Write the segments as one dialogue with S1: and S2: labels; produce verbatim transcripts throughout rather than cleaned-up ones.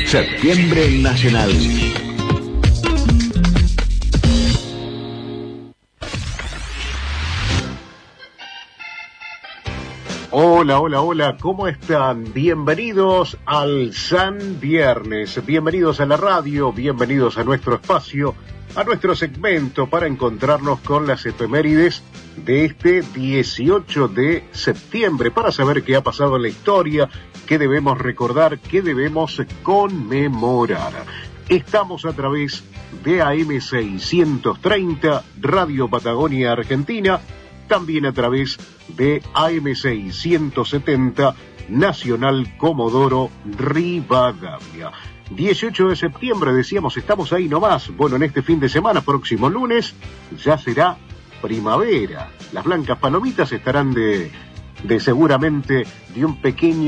S1: Septiembre Nacional.
S2: Hola, hola, hola, ¿cómo están? Bienvenidos al San Viernes, bienvenidos a la radio, bienvenidos a nuestro espacio, a nuestro segmento para encontrarnos con las efemérides de este dieciocho de septiembre, para saber qué ha pasado en la historia, qué debemos recordar, qué debemos conmemorar. Estamos a través de A M seiscientos treinta, Radio Patagonia Argentina, también a través de A M seiscientos setenta, Nacional Comodoro Rivadavia. dieciocho de septiembre, decíamos, estamos ahí nomás. Bueno, en este fin de semana, próximo lunes, ya será primavera. Las blancas palomitas estarán de, de seguramente de un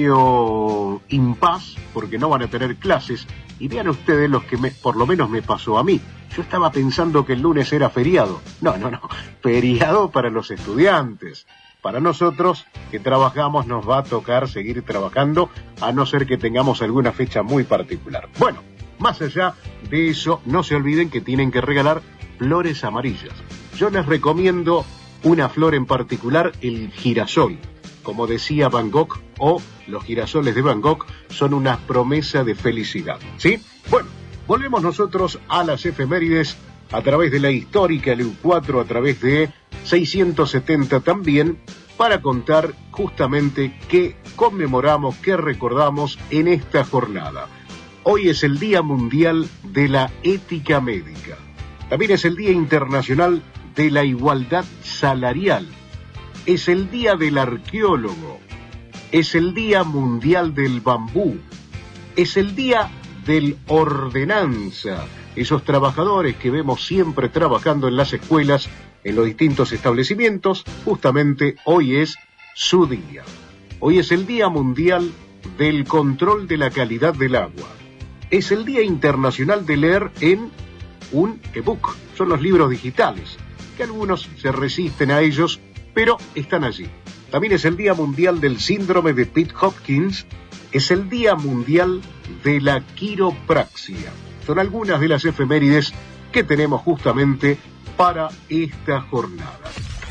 S2: pequeño impas, porque no van a tener clases. Y vean ustedes los que me, por lo menos me pasó a mí. Yo estaba pensando que el lunes era feriado. No, no, no. Feriado para los estudiantes. Para nosotros que trabajamos nos va a tocar seguir trabajando, a no ser que tengamos alguna fecha muy particular. Bueno, más allá de eso, no se olviden que tienen que regalar flores amarillas. Yo les recomiendo una flor en particular, el girasol. Como decía Van Gogh, o los girasoles de Van Gogh son una promesa de felicidad, ¿sí? Bueno, volvemos nosotros a las efemérides a través de la histórica L U cuatro, a través de seiscientos setenta también, para contar justamente qué conmemoramos, qué recordamos en esta jornada. Hoy es el Día Mundial de la Ética Médica. También es el Día Internacional de la Igualdad Salarial. Es el Día del Arqueólogo. Es el Día Mundial del Bambú. Es el Día del Ordenanza. Esos trabajadores que vemos siempre trabajando en las escuelas, en los distintos establecimientos, justamente hoy es su día. Hoy es el Día Mundial del Control de la Calidad del Agua. Es el Día Internacional de leer en un ebook. Son los libros digitales, que algunos se resisten a ellos, pero están allí. También es el Día Mundial del Síndrome de Pitt-Hopkins. Es el Día Mundial de la Quiropraxia. Son algunas de las efemérides que tenemos justamente para esta jornada.